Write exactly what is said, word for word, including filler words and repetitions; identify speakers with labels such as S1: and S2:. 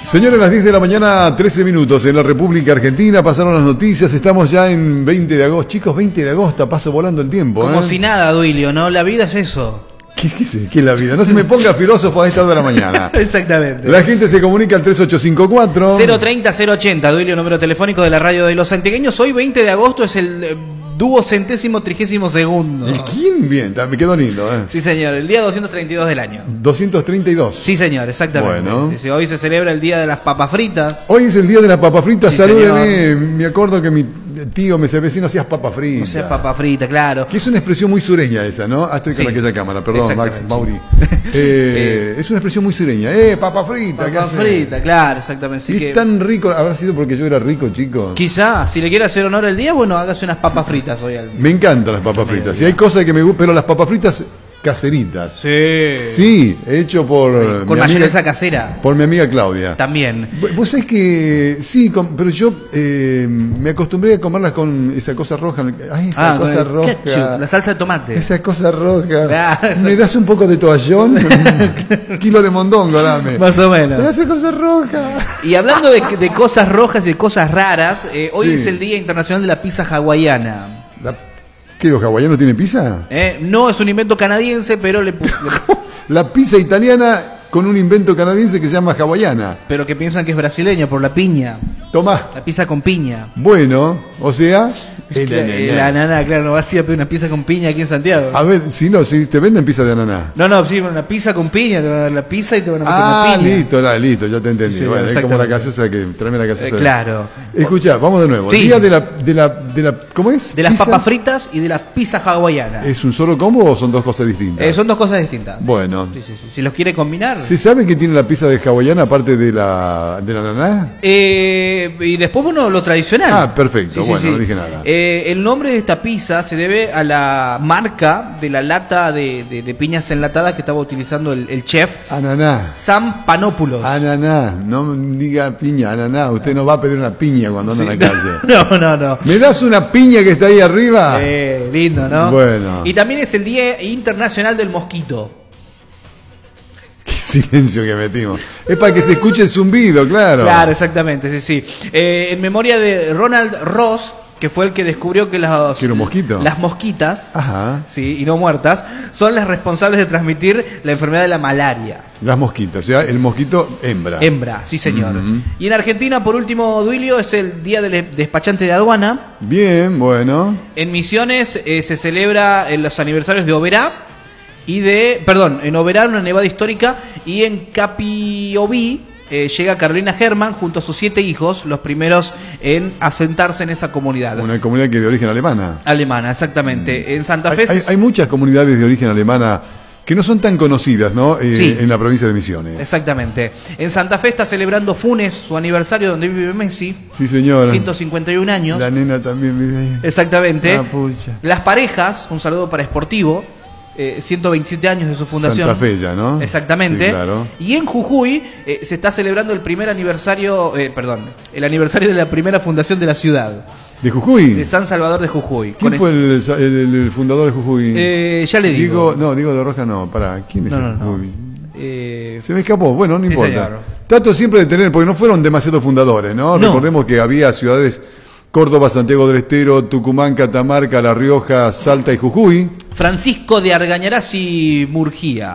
S1: Señores, a las diez de la mañana, trece minutos en la República Argentina, pasaron las noticias, estamos ya en veinte de agosto. Chicos, veinte de agosto, pasa volando el tiempo.
S2: Como
S1: ¿eh?
S2: si nada, Duilio, ¿no? La vida es eso.
S1: ¿Qué, qué, es, ¿Qué es la vida? No se me ponga filósofo a esta hora de la mañana.
S2: Exactamente.
S1: La gente se comunica al tres ocho cinco cuatro.
S2: cero treinta cero ochenta, Duilio, número telefónico de la radio de los santiagueños. Hoy, veinte de agosto, es el eh, duocentésimo trigésimo segundo.
S1: ¿El quién? Bien, me quedó lindo. ¿eh?
S2: Sí, señor, el día doscientos treinta y dos del año.
S1: doscientos treinta y dos.
S2: Sí, señor, exactamente.
S1: Bueno.
S2: Sí, sí, hoy se celebra el día de las papas fritas.
S1: Hoy es el día de las papas fritas,
S2: Sí,
S1: salúdeme. Me acuerdo que mi tío me decía, no hacías papas fritas.
S2: No sea papa frita, claro.
S1: Que es una expresión muy sureña esa, ¿no? Ah, estoy con
S2: Sí.
S1: aquella cámara, perdón, Max,
S2: Exactamente.
S1: Mauri. Eh, es una expresión muy sureña. ¡Eh, papa frita! ¿qué
S2: Papa
S1: haces?
S2: frita, claro, exactamente. Así
S1: Y
S2: que,
S1: es tan rico, habrá sido porque yo era rico, chicos.
S2: quizá, si le quiere hacer honor al día, bueno, hágase unas papas fritas hoy al
S1: Me encantan las papas fritas. Si hay cosas que me gustan, pero las papas fritas caseritas.
S2: Sí.
S1: Sí, hecho por eh,
S2: Con
S1: mi
S2: mayonesa
S1: amiga,
S2: casera.
S1: por mi amiga Claudia.
S2: También.
S1: Vos- Vos sabés que sí, con- pero yo eh, me acostumbré a comerlas con esa cosa roja. Ay, esa
S2: Ah, con
S1: cosa
S2: el
S1: roja.
S2: ketchup, la salsa de tomate.
S1: Esa cosa roja.
S2: Ah, esa-
S1: ¿Me das un poco de toallón? Un kilo de mondongo, dame.
S2: Más o menos.
S1: Esa cosa roja.
S2: Y hablando de, de cosas rojas y de cosas raras, eh, hoy
S1: Sí.
S2: es el Día Internacional de la Pizza Hawaiana.
S1: La- ¿Qué, los hawaianos tienen pizza?
S2: Eh, no es un invento canadiense, pero le, pu- le-
S1: La pizza italiana con un invento canadiense que se llama hawaiana.
S2: pero que piensan que es brasileño por la piña.
S1: Tomá.
S2: La pizza con piña.
S1: Bueno, o sea... el
S2: Claro,
S1: ananá.
S2: la ananá, claro, no va a ser una pizza con piña aquí en Santiago.
S1: A ver, si no, si te venden pizza de ananá.
S2: No, no, sí, una pizza con piña, te van a dar la pizza y te van a meter
S1: Ah,
S2: una piña.
S1: listo, la, listo, ya te entendí.
S2: Sí,
S1: bueno, es como la
S2: exactamente.
S1: gaseosa que tráeme la gaseosa.
S2: Eh, claro.
S1: Escucha, vamos de nuevo.
S2: Sí.
S1: Día de la, de la, de la, ¿cómo es?
S2: De las
S1: Pizza.
S2: papas fritas y de la pizza hawaiana.
S1: ¿Es un solo combo o son dos cosas distintas?
S2: Eh, son dos cosas distintas.
S1: Bueno.
S2: Sí, sí, sí. Si los quiere combinar.
S1: ¿Se sabe que tiene la pizza de hawaiana aparte de la, de la ananá?
S2: Eh, y después, bueno, lo tradicional.
S1: Ah, perfecto. Bueno, no dije nada.
S2: Eh, el nombre de esta pizza se debe a la marca de la lata de, de- de piñas enlatadas que estaba utilizando el, el chef
S1: Ananá.
S2: Sam Panopoulos.
S1: Ananá. No diga piña, ananá. Usted no va a pedir una piña cuando anda
S2: Sí.
S1: en la calle.
S2: No, no, no.
S1: ¿Me das una piña que está ahí arriba?
S2: Eh, lindo, ¿no?
S1: Bueno.
S2: Y también es el Día Internacional del Mosquito.
S1: Qué silencio que metimos. Es para que se escuche el zumbido, claro.
S2: Claro, exactamente, sí, sí. Eh, en memoria de Ronald Ross, que fue el que descubrió que las,
S1: ¿Que era un mosquito?
S2: las mosquitas,
S1: Ajá.
S2: sí, y no muertas, son las responsables de transmitir la enfermedad de la malaria.
S1: Las mosquitas, o sea, el mosquito hembra.
S2: Hembra, sí señor.
S1: Ujú.
S2: Y en Argentina, por último, Duilio, es el Día del Despachante de Aduana.
S1: Bien, bueno.
S2: En Misiones eh, se celebra en los aniversarios de Oberá y de, perdón, en Oberá una nevada histórica, y en Capiobí eh, llega Carolina Herman junto a sus siete hijos, los primeros en asentarse en esa comunidad.
S1: Una comunidad que es de origen alemana.
S2: Alemana, exactamente. En Santa
S1: Hay,
S2: Fe
S1: hay-
S2: se-
S1: hay muchas comunidades de origen alemana que no son tan conocidas, ¿no? Eh,
S2: Sí.
S1: En la provincia de Misiones.
S2: Exactamente. En Santa Fe está celebrando Funes su aniversario donde vive Messi,
S1: Sí, señora.
S2: ciento cincuenta y un años.
S1: La nena también vive ahí.
S2: Exactamente.
S1: Ah, pucha.
S2: Las parejas, un saludo para Sportivo, eh, ciento veintisiete años de su fundación.
S1: Santa Fe ya, ¿no?
S2: Exactamente.
S1: Sí, claro.
S2: Y en Jujuy eh, se está celebrando el primer aniversario, eh, perdón, el aniversario de la primera fundación de la ciudad,
S1: ¿De Jujuy?
S2: de San Salvador de Jujuy.
S1: ¿Quién
S2: Con
S1: fue el, el- el fundador de Jujuy?
S2: Eh, ya le digo.
S1: No, Diego de Roja no. Pará, ¿quién es
S2: No,
S1: el
S2: no, no.
S1: Jujuy?
S2: Eh,
S1: Se me escapó, bueno, no
S2: Sí,
S1: importa.
S2: señor.
S1: Trato siempre de tener, porque no fueron demasiados fundadores, ¿no?
S2: No.
S1: Recordemos que había ciudades Córdoba, Santiago del Estero, Tucumán, Catamarca, La Rioja, Salta y Jujuy.
S2: Francisco de Argañarás y Murgía.